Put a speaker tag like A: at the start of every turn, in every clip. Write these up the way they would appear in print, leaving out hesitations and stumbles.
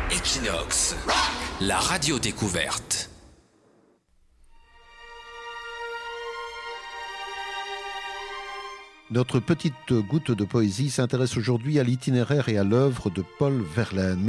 A: Equinox, la radio découverte.
B: Notre petite goutte de poésie s'intéresse aujourd'hui à l'itinéraire et à l'œuvre de Paul Verlaine,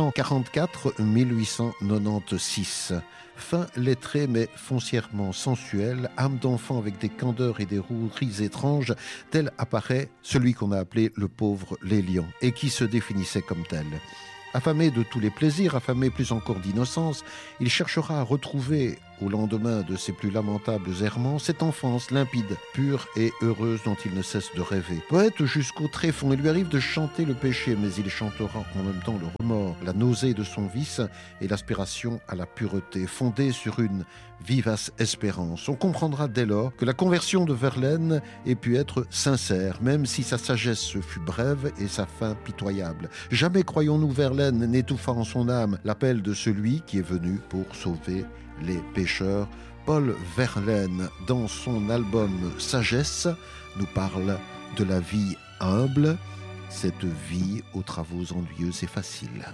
B: 1844-1896. Fin lettré mais foncièrement sensuel, âme d'enfant avec des candeurs et des roueries étranges, tel apparaît celui qu'on a appelé le pauvre Lélian, et qui se définissait comme tel. Affamé de tous les plaisirs, affamé plus encore d'innocence, il cherchera à retrouver, au lendemain de ses plus lamentables errements, cette enfance limpide, pure et heureuse dont il ne cesse de rêver. Poète jusqu'au tréfonds, il lui arrive de chanter le péché, mais il chantera en même temps le remords, la nausée de son vice et l'aspiration à la pureté, fondée sur une vivace espérance. On comprendra dès lors que la conversion de Verlaine ait pu être sincère, même si sa sagesse fut brève et sa fin pitoyable. Jamais, croyons-nous, Verlaine n'étouffa en son âme l'appel de celui qui est venu pour sauver les pécheurs. Paul Verlaine, dans son album Sagesse, nous parle de la vie humble, cette vie aux travaux ennuyeux et faciles.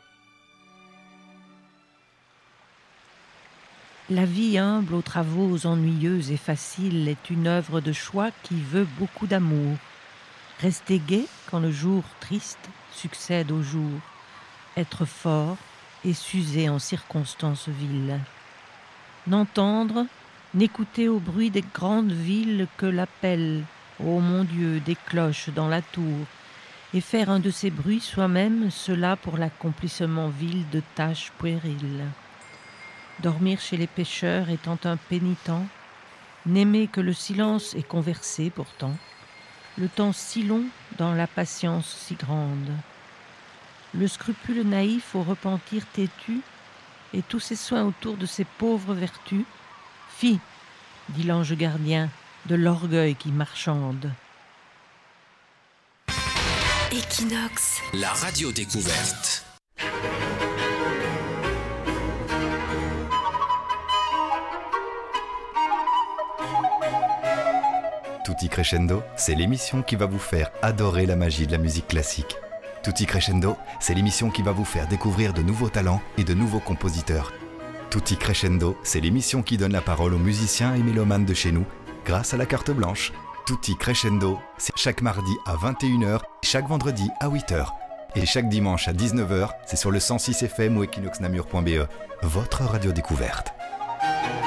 C: La vie humble aux travaux ennuyeux et faciles est une œuvre de choix qui veut beaucoup d'amour. Rester gai quand le jour triste succède au jour. Être fort et s'user en circonstances viles. N'entendre, n'écouter au bruit des grandes villes que l'appel, ô mon Dieu, des cloches dans la tour, et faire un de ces bruits soi-même, cela pour l'accomplissement vil de tâches puériles. Dormir chez les pêcheurs étant un pénitent, n'aimer que le silence et converser pourtant, le temps si long dans la patience si grande. Le scrupule naïf au repentir têtu, et tous ces soins autour de ces pauvres vertus, fi, dit l'ange gardien, de l'orgueil qui marchande.
A: Equinox, la radio découverte.
D: Tutti Crescendo, c'est l'émission qui va vous faire adorer la magie de la musique classique. Tutti Crescendo, c'est l'émission qui va vous faire découvrir de nouveaux talents et de nouveaux compositeurs. Tutti Crescendo, c'est l'émission qui donne la parole aux musiciens et mélomanes de chez nous, grâce à la carte blanche. Tutti Crescendo, c'est chaque mardi à 21h, chaque vendredi à 8h. Et chaque dimanche à 19h, c'est sur le 106 FM ou equinoxnamur.be, votre radio découverte.